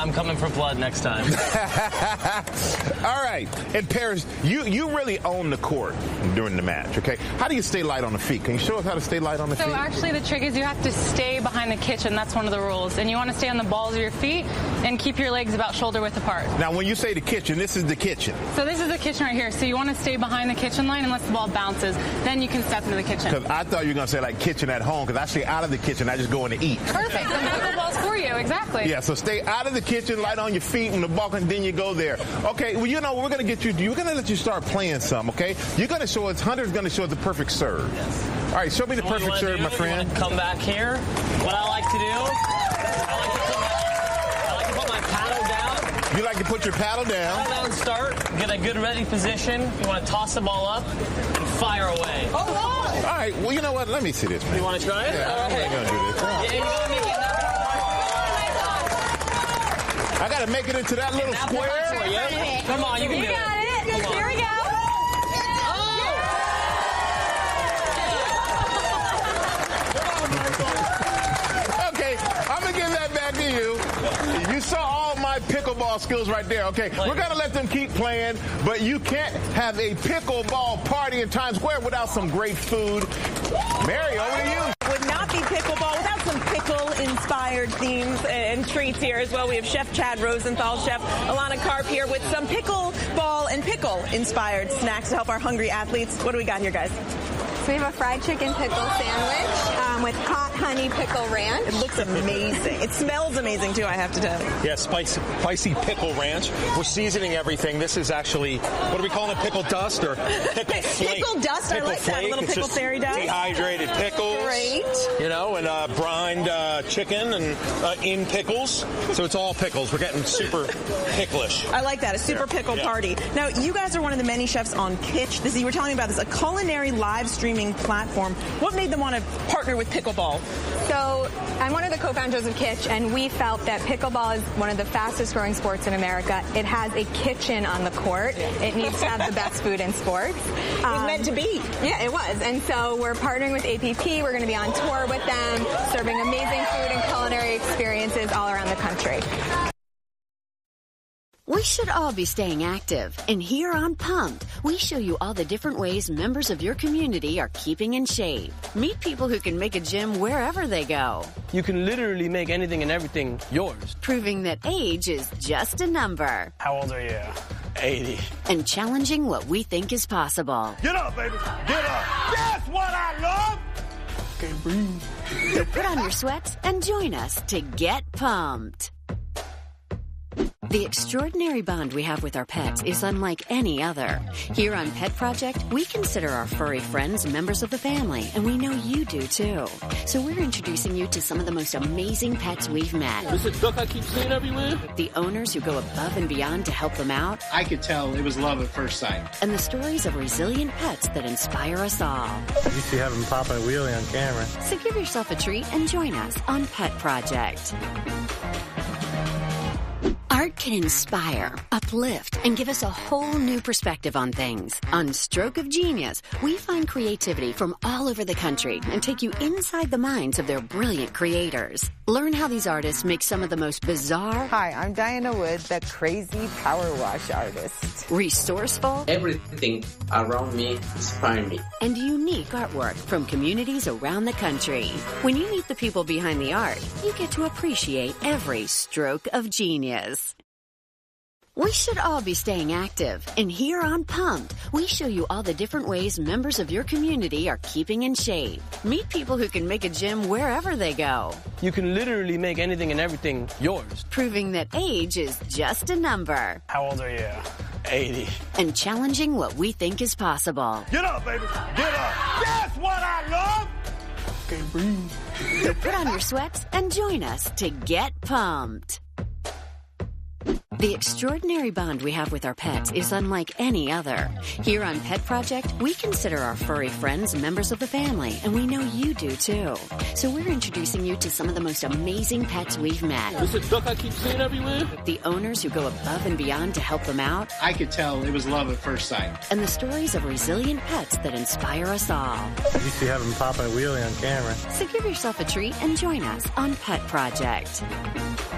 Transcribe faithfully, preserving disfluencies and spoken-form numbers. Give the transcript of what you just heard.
I'm coming for blood next time. All right. And Paris, you, you really own the court during the match, okay? How do you stay light on the feet? Can you show us how to stay light on the so feet? So actually the trick is you have to stay behind the kitchen. That's one of the rules. And you want to stay on the balls of your feet and keep your legs about shoulder width apart. Now, when you say the kitchen, this is the kitchen. So this is the kitchen right here. So you want to stay behind the kitchen line unless the ball bounces. Then you can step into the kitchen. Because I thought you were going to say like kitchen at home, because I stay out of the kitchen. I just go in to eat. Perfect. Then pickleball's for you. Exactly. Yeah, so stay out of the kitchen, light on your feet and the ball, and then you go there. Okay, well, you know, we're going to get you, we're going to let you start playing some, okay? You're going to show us, Hunter's going to show us the perfect serve. Yes. All right, show me the perfect serve, do, my friend. Come back here. What I like to do, I like to put my, I like to put my paddle down. You like to put your paddle down. Paddle down, start, get a good ready position. You want to toss the ball up and fire away. Oh, wow. All right, well, you know what? Let me see this, man. You want to try it? Yeah, All I'm right. going to do this. Yeah, you got to make it. I got to make it into that little square. For you. Come on, you can you do got it. it. Here we go. Okay, I'm going to give that back to you. You saw all my pickleball skills right there. Okay, we're going to let them keep playing, but you can't have a pickleball party in Times Square without some great food. Mary, over to you. Would not be pickleball without some pickle-inspired themes and treats here as well. We have Chef Chad Rosenthal, Chef Alana Karp here with some pickleball and pickle-inspired snacks to help our hungry athletes. What do we got here, guys? So we have a fried chicken pickle sandwich um, with hot honey pickle ranch. It looks amazing. It smells amazing, too, I have to tell you. Yeah, spicy, spicy pickle ranch. We're seasoning everything. This is actually, what are we calling it, pickle dust or pickle flake? Pickle dust, pickle I like flake. that. A little It's pickle just fairy dust. Dehydrated pickles. Great. You know, and uh, brined uh, chicken and uh, in pickles. So it's all pickles. We're getting super picklish. I like that, a super pickle yeah. party. Now, you guys are one of the many chefs on Pitch. This, you were telling me about this, a culinary live streaming platform. What made them want to partner with pickleball? So I'm one of the co-founders of Kitch, and we felt that pickleball is one of the fastest growing sports in America. It has a kitchen on the court. It needs to have the best food in sports. It was um, meant to be. Yeah, it was. And so we're partnering with A P P. We're going to be on tour with them, serving amazing food and culinary experiences all around the country. We should all be staying active, and here on Pumped, we show you all the different ways members of your community are keeping in shape. Meet people who can make a gym wherever they go. You can literally make anything and everything yours. Proving that age is just a number. How old are you? eighty. And challenging what we think is possible. Get up, baby. Get up. That's what I love. Okay, breathe. So put on your sweats and join us to get pumped. The extraordinary bond we have with our pets is unlike any other. Here on Pet Project, we consider our furry friends members of the family, and we know you do too. So we're introducing you to some of the most amazing pets we've met. This is a duck I keep seeing everywhere? The owners who go above and beyond to help them out. I could tell it was love at first sight. And the stories of resilient pets that inspire us all. You used to have them pop a wheelie on camera. So give yourself a treat and join us on Pet Project. Art can inspire, uplift, and give us a whole new perspective on things. On Stroke of Genius, we find creativity from all over the country and take you inside the minds of their brilliant creators. Learn how these artists make some of the most bizarre... Hi, I'm Diana Wood, the crazy power wash artist. Resourceful... Everything around me inspires me. And unique artwork from communities around the country. When you meet the people behind the art, you get to appreciate every stroke of genius. We should all be staying active, and here on Pumped, we show you all the different ways members of your community are keeping in shape. Meet people who can make a gym wherever they go. You can literally make anything and everything yours. Proving that age is just a number. How old are you? eighty. And challenging what we think is possible. Get up, baby. Get up. That's what I love. Okay, breathe. So put on your sweats and join us to get pumped. The extraordinary bond we have with our pets is unlike any other. Here on Pet Project, we consider our furry friends members of the family, and we know you do too. So we're introducing you to some of the most amazing pets we've met. This is a duck I keep seeing everywhere? The owners who go above and beyond to help them out. I could tell it was love at first sight. And the stories of resilient pets that inspire us all. You used to have them pop a wheelie on camera. So give yourself a treat and join us on Pet Project.